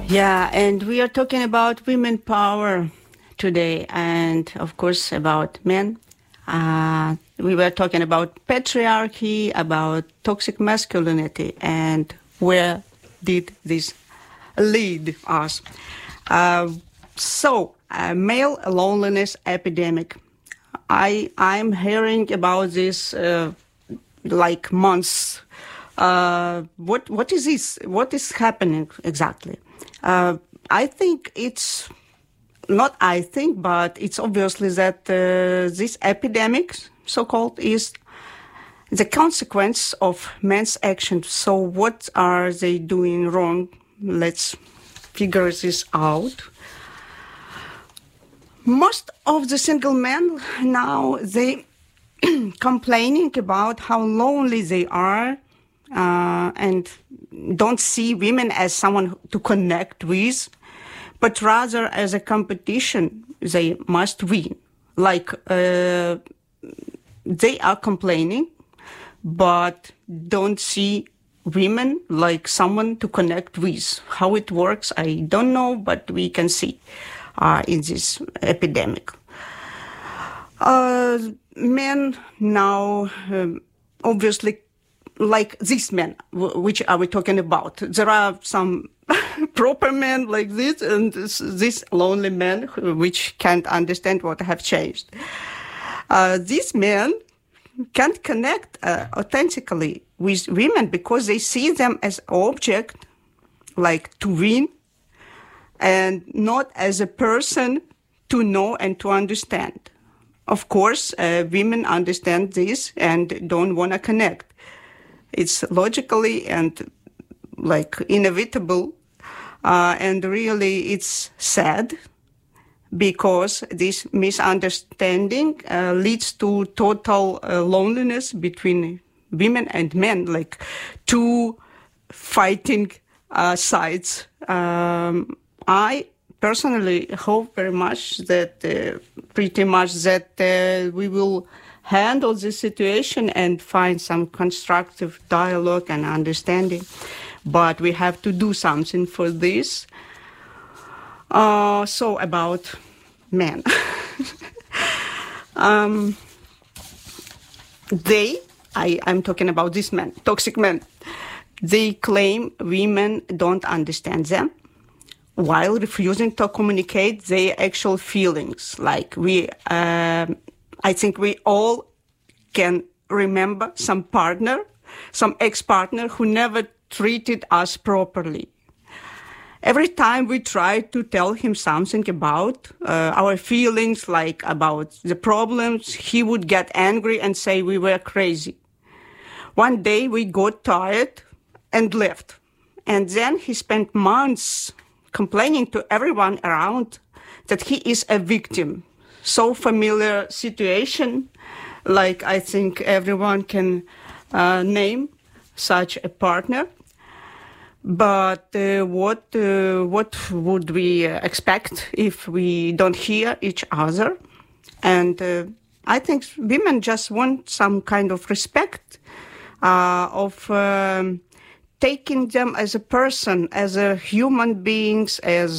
Yeah, and we are talking about women power today, and of course about men. We were talking about patriarchy, about toxic masculinity, and where did this lead us? Male loneliness epidemic. I'm hearing about this like months. What is this? What is happening exactly? I think it's not. I think, but it's obviously that this epidemic, so-called, is the consequence of men's actions. So, what are they doing wrong? Let's figure this out. Most of the single men now, they complaining about how lonely they are and don't see women as someone to connect with, but rather as a competition they must win. Like they are complaining, but don't see women like someone to connect with. How it works, I don't know, but we can see in this epidemic. Men now, obviously, like these men, which are we talking about? There are some proper men like this, and this lonely men which can't understand what have changed. These men can't connect authentically with women because they see them as object, like to win, and not as a person to know and to understand. Of course, women understand this and don't want to connect. It's logically and like inevitable, and really it's sad because this misunderstanding leads to total loneliness between women and men, like two fighting sides. I personally hope very much that we will handle this situation and find some constructive dialogue and understanding. But we have to do something for this. So about men. I'm talking about these men, toxic men. They claim women don't understand them, while refusing to communicate their actual feelings. Like I think we all can remember some ex-partner who never treated us properly. Every time we tried to tell him something about our feelings, like about the problems, he would get angry and say we were crazy. One day we got tired and left. And then he spent months complaining to everyone around that he is a victim. So familiar situation, like I think everyone can name such a partner. But what would we expect if we don't hear each other? And I think women just want some kind of respect of taking them as a person, as a human beings, as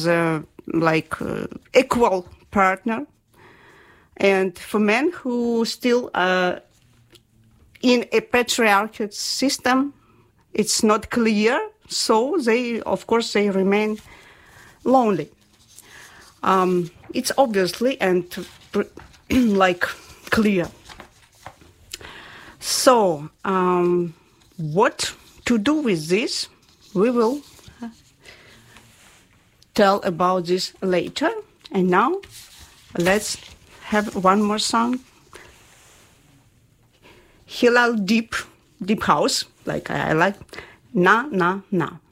equal partner. And for men who still in a patriarchal system, it's not clear. So they remain lonely. It's obviously and clear. So what to do with this? We will tell about this later. And now let's have one more song. Hillel Deep House, like I like Na Na Na.